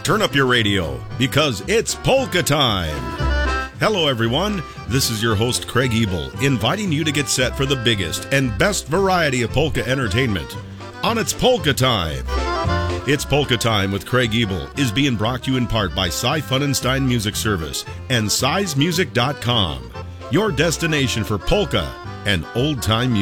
turn up your radio because it's polka time. Hello everyone, this is your host Craig Ebel, inviting you to get set for the biggest and best variety of polka entertainment on It's Polka Time. It's Polka Time with Craig Ebel is being brought to you in part by Cy Funenstein Music Service and SizMusic.com, your destination for polka and old-time music.